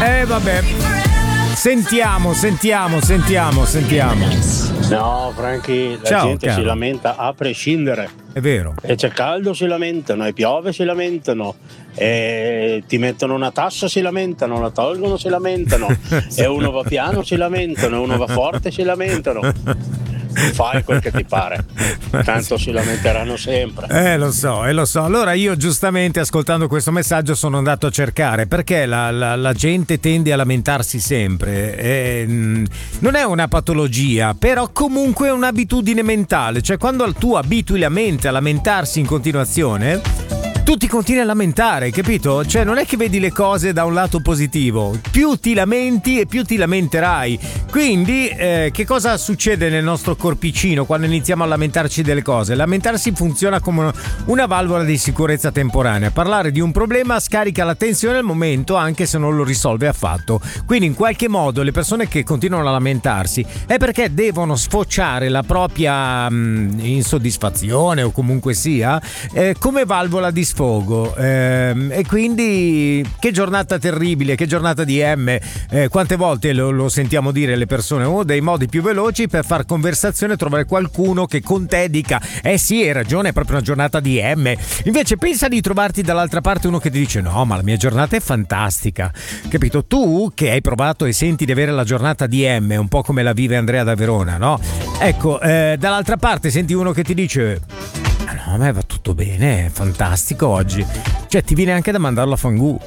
Vabbè. Sentiamo. No, Franchi, la gente caro. si lamenta a prescindere. È vero. E c'è caldo si lamentano, e piove si lamentano, e ti mettono una tassa si lamentano, la tolgono si lamentano, e uno va piano si lamentano, e uno va forte si lamentano. Fai quel che ti pare, tanto si lamenteranno sempre. Lo so. Allora io giustamente, ascoltando questo messaggio, sono andato a cercare perché la gente tende a lamentarsi sempre. Non è una patologia, però comunque è un'abitudine mentale. Cioè, quando tu abitui la mente a lamentarsi in continuazione, tu ti continui a lamentare, capito? Cioè, non è che vedi le cose da un lato positivo. Più ti lamenti e più ti lamenterai. Quindi, che cosa succede nel nostro corpicino quando iniziamo a lamentarci delle cose? Lamentarsi funziona come una valvola di sicurezza temporanea. Parlare di un problema scarica la tensione al momento, anche se non lo risolve affatto. Quindi, in qualche modo, le persone che continuano a lamentarsi è perché devono sfociare la propria insoddisfazione, o comunque sia, come valvola di sfogo. E quindi che giornata terribile, che giornata di M. Quante volte lo sentiamo dire le persone: uno dei modi più veloci per far conversazione è trovare qualcuno che con te dica sì, hai ragione, è proprio una giornata di M. Invece pensa di trovarti dall'altra parte uno che ti dice: no, ma la mia giornata è fantastica. Capito? Tu che hai provato e senti di avere la giornata di M, un po' come la vive Andrea da Verona, no? Ecco, dall'altra parte senti uno che ti dice: no, a me va tutto bene, è fantastico oggi. Cioè, ti viene anche da mandarlo a fangù.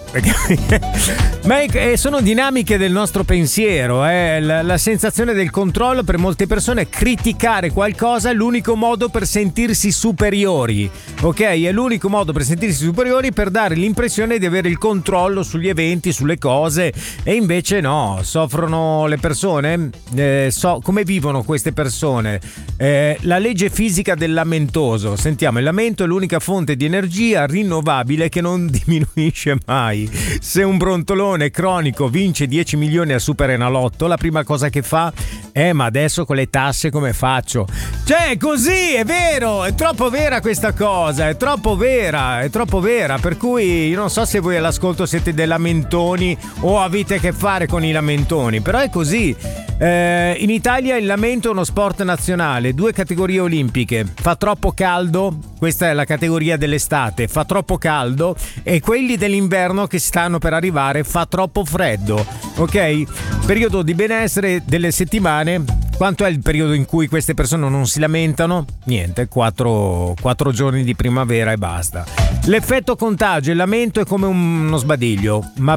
Ma sono dinamiche del nostro pensiero. La sensazione del controllo per molte persone è criticare qualcosa, è l'unico modo per sentirsi superiori. Ok? È l'unico modo per sentirsi superiori, per dare l'impressione di avere il controllo sugli eventi, sulle cose. E invece no, soffrono le persone. Come vivono queste persone? La legge fisica del lamentoso. Sentiamo, il lamento è l'unica fonte di energia rinnovabile che non diminuisce mai. Se un brontolone cronico vince 10 milioni al Superenalotto, la prima cosa che fa è: ma adesso con le tasse come faccio? Cioè, così, è vero, è troppo vera questa cosa, è troppo vera, per cui io non so se voi all'ascolto siete dei lamentoni o avete a che fare con i lamentoni, però è così. In Italia il lamento è uno sport nazionale, 2 categorie olimpiche: fa troppo caldo, questa è la categoria dell'estate, fa troppo caldo, e quelli dell'inverno che stanno per arrivare, fa troppo freddo. Ok? Periodo di benessere delle settimane. Quanto è il periodo in cui queste persone non si lamentano? Niente, 4 giorni di primavera e basta. L'effetto contagio: il lamento è come uno sbadiglio, ma